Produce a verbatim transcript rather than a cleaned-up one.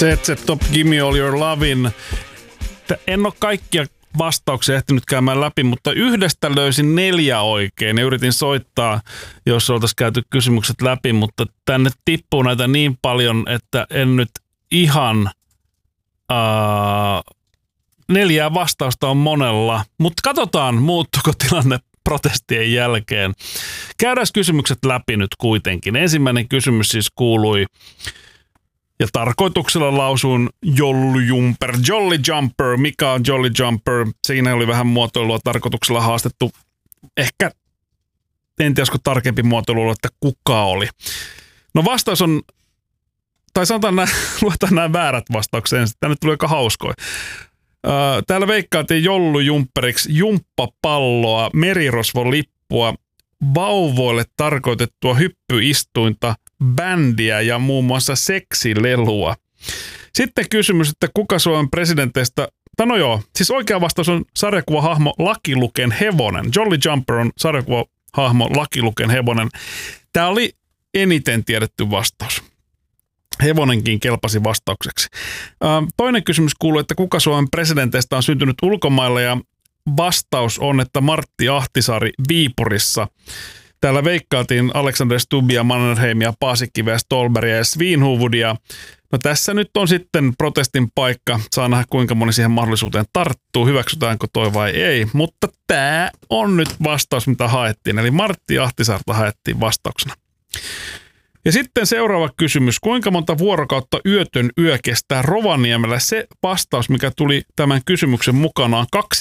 Z Z Top, Gimme All Your Lovin'. En ole kaikkia vastauksia ehtinyt käymään läpi, mutta yhdestä löysin neljä oikein ja yritin soittaa, jos oltaisiin käyty kysymykset läpi, mutta tänne tippuu näitä niin paljon, että en nyt ihan uh, neljää vastausta on monella, mutta katsotaan muuttuko tilanne protestien jälkeen. Käydään kysymykset läpi nyt kuitenkin. Ensimmäinen kysymys siis kuului, ja tarkoituksella lausuin Jolly Jumper, Jolly Jumper, mikä on Jolly Jumper? Siinä oli vähän muotoilua tarkoituksella haastettu. Ehkä, en tiedä, tarkempi muotoilu, että kuka oli. No vastaus on, tai sanotaan nämä, luetaan nämä väärät vastaukset, tänne tuli aika hauskoja. Täällä veikkaatiin Jolly Jumperiksi jumppapalloa, merirosvolippua, vauvoille tarkoitettua hyppyistuinta, bändiä ja muun muassa seksilelua. Sitten kysymys, että kuka Suomen presidenteistä, tai no joo, siis oikea vastaus on sarjakuvahahmo Lucky Luken hevonen. Jolly Jumper on sarjakuvahahmo Lucky Luken hevonen. Tämä oli eniten tiedetty vastaus. Hevonenkin kelpasi vastaukseksi. Toinen kysymys kuuluu, että kuka Suomen presidenteistä on syntynyt ulkomailla, ja vastaus on, että Martti Ahtisaari Viipurissa. Täällä veikkaatiin Alexander Stubbia, Mannerheimia, Paasikiveä, Stolberia ja Svinhuvudia. No tässä nyt on sitten protestin paikka. Saa nähdä, kuinka moni siihen mahdollisuuteen tarttuu. Hyväksytäänkö toi vai ei. Mutta tämä on nyt vastaus, mitä haettiin. Eli Martti Ahtisaarta haettiin vastauksena. Ja sitten seuraava kysymys. Kuinka monta vuorokautta yötön yö kestää Rovaniemellä? Se vastaus, mikä tuli tämän kysymyksen mukanaan,